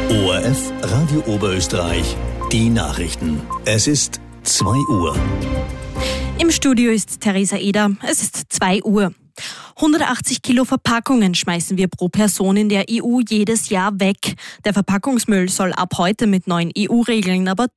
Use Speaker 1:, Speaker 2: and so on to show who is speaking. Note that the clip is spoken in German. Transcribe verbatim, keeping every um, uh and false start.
Speaker 1: O R F Radio Oberösterreich, die Nachrichten. Es ist zwei Uhr.
Speaker 2: Im Studio ist Theresa Eder. Es ist zwei Uhr. hundertachtzig Kilo Verpackungen schmeißen wir pro Person in der E U jedes Jahr weg. Der Verpackungsmüll soll ab heute mit neuen E U-Regeln aber